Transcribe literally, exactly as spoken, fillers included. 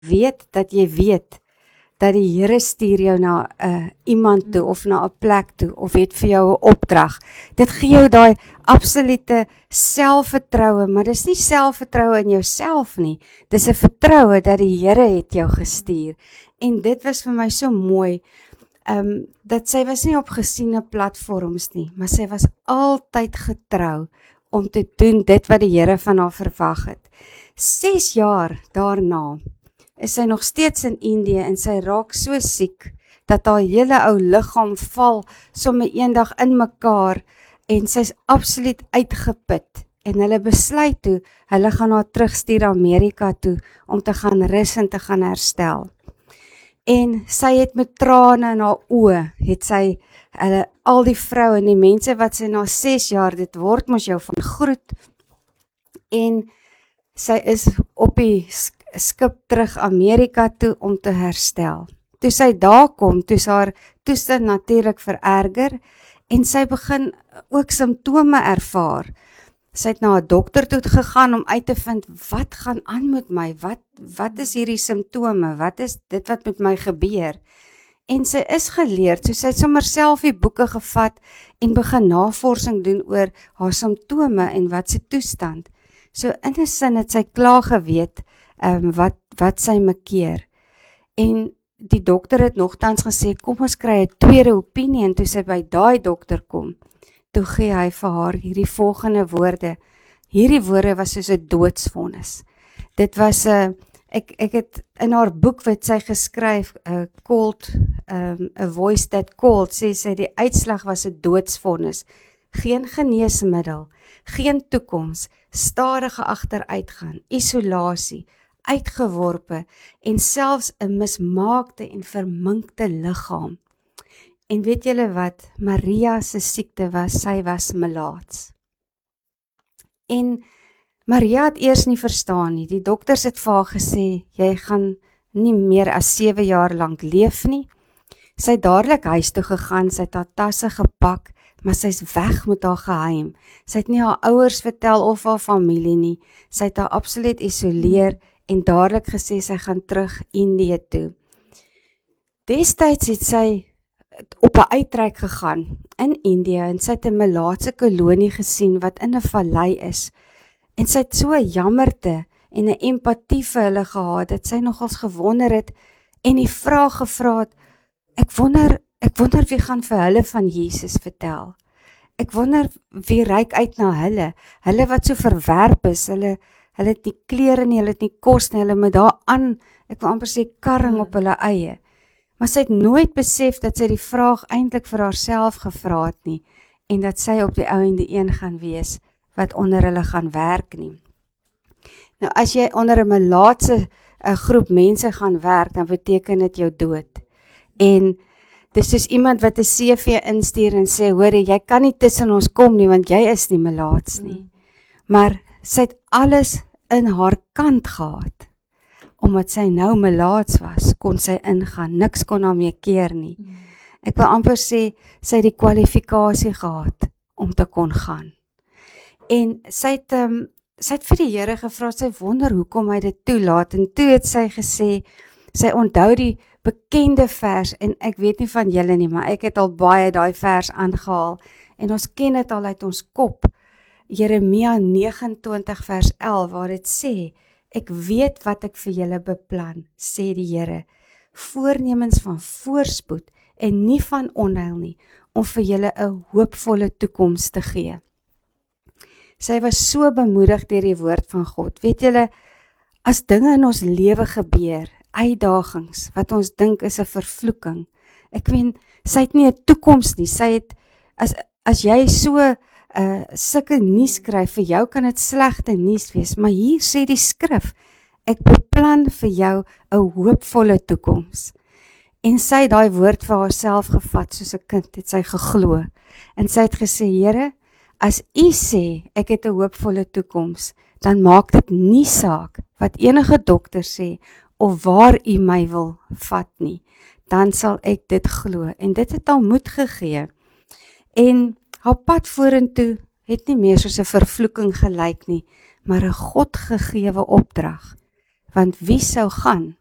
weet dat jy weet dat die Here stuur jou na uh, iemand toe of na 'n plek toe of het vir jou 'n opdrag. Dit gee jou daai absolute selfvertroue, maar dis nie selfvertroue in jouself nie. Dis 'n vertroue dat die Here het jou gestuur. En dit was vir my so mooi, um, dat sy was nie op gesiene platforms nie, maar sy was altyd getrou om te doen dit wat die Here van haar verwag het. Ses jaar daarna is sy nog steeds in Indië en sy raak so siek, dat haar hele ou liggaam val sommer eendag in mekaar en sy's absoluut uitgeput. En hulle besluit toe, hulle gaan haar terugstuur Amerika toe, om te gaan rus en te gaan herstel. En sy het met trane in haar oë, het sy, hulle, al die vroue en die mense wat sy na ses jaar, dit word mos jou van groet, en sy is op die skip terug Amerika toe om te herstel. Toe sy daar kom, toe sy haar toestand natuurlik vererger, en sy begin ook simptome ervaar. Sy het na 'n dokter toe gegaan om uit te vind, wat gaan aan met my, wat, wat is hierdie simptome, wat is dit wat met my gebeur? En sy is geleerd, so sy het sommer self die boeke gevat, en begin navorsing doen oor haar simptome en wat sy toestand. So in 'n sin het sy klaar geweet, um, wat, wat sy makeer. En die dokter het nogtans gesê, kom ons kry 'n tweede opinie, en toe sy by daai dokter kom, toe gee hy vir haar hierdie volgende woorde. Hierdie woorde was soos 'n doodsvonnis. Dit was 'n, uh, ek, ek het in haar boek wat sy geskryf, uh, called, um, A Voice That Called, sê sy die uitslag was 'n doodsvonnis. Geen geneesmiddel, geen toekoms, stadige agteruitgaan, isolasie, uitgeworpe en selfs 'n mismaakte en verminkte liggaam. En weet julle wat, Maria se siekte was, sy was melaats. En Maria het eers nie verstaan nie, die dokters het vir haar gesê, jy gaan nie meer as sewe jaar lank leef nie. Sy het dadelik huis toe gegaan, sy het haar tasse gepak, maar sy is weg met haar geheim. Sy het nie haar ouers vertel of haar familie nie, sy het haar absoluut isoleer, en dadelik gesê sy gaan terug Indië toe. Destyds het sy op 'n uitreik gegaan in Indië, en sy het 'n melaatse kolonie gesien wat in 'n vallei is, en sy het so 'n jammerte en 'n empatie vir hulle gehad, dat sy nogals gewonder het, en die vraag gevra het, ek wonder, ek wonder wie gaan vir hulle van Jesus vertel. Ek wonder wie reik uit na hulle, hulle wat so verwerp is, hulle Hulle het nie klere nie, hulle het nie kos nie, hulle moet daar aan, ek wil amper sê, karring op hulle eie. Maar sy het nooit besef dat sy die vraag eintlik vir haarself gevra het nie, en dat sy op die ou en die een gaan wees, wat onder hulle gaan werk nie. Nou as jy onder 'n melaatse uh, groep mense gaan werk, dan beteken dit jou dood. En dis soos iemand wat 'n C V instuur en sê, hoor jy kan nie tussen ons kom nie, want jy is nie melaats nie. Maar sy het alles in haar kant gehad. Omdat sy nou melaats was, kon sy ingaan, niks kon haar mee keer nie. Ek wil amper sê, sy het die kwalifikasie gehad om te kon gaan. En sy het, um, sy het vir die Here gevra, sy wonder hoekom hy dit toelaat, en toe het sy gesê, sy onthou die bekende vers, en ek weet nie van julle nie, maar ek het al baie daai vers aangehaal, en ons ken dit al uit ons kop, Jeremia nege en twintig vers elf, waar dit sê, ek weet wat ek vir julle beplan, sê die Here, voornemens van voorspoed en nie van onheil nie, om vir julle 'n hoopvolle toekoms te gee. Sy was so bemoedig deur die woord van God. Weet julle, as dinge in ons lewe gebeur, uitdagings, wat ons dink is 'n vervloeking, ek weet, sy het nie 'n toekoms nie, sy het, as, as jy so Uh, sulke nuus skryf, vir jou kan dit slegte nuus wees, maar hier sê die skrif, ek beplan vir jou 'n hoopvolle toekoms. En sy het daai woord vir haarself gevat, soos 'n kind, het sy geglo. En sy het gesê, Here, as U sê, ek het 'n hoopvolle toekoms, dan maak dit nie saak, wat enige dokter sê, of waar U my wil vat nie, dan sal ek dit glo. En dit het haar moed gegee. En haar pad vorentoe het nie meer soos 'n vervloeking gelyk nie, maar 'n God gegewe opdrag. Want wie sou gaan